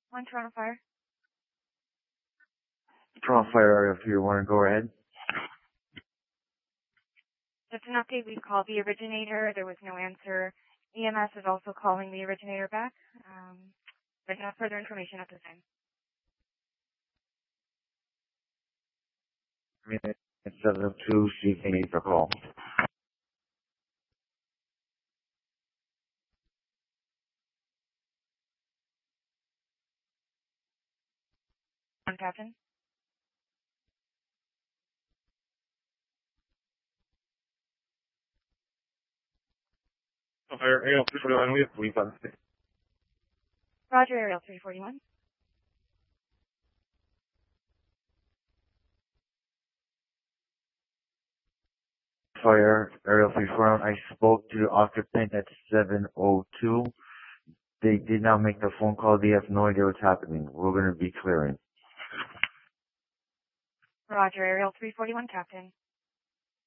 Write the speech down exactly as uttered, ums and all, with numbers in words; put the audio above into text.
One Toronto Fire. Toronto Fire Area three one, go ahead. Just an update, we've called the originator. There was no answer. E M S is also calling the originator back. Um, there's no further information at this time. It's seven oh two, C K eight for call. One Captain. Fire Area three forty-one, we have police on station. Roger, Ariel three forty-one. Fire Area three forty-one, I spoke to the occupant at seven oh two. They did not make the phone call. They have no idea what's happening. We're going to be clearing. Roger, Ariel three forty-one, Captain.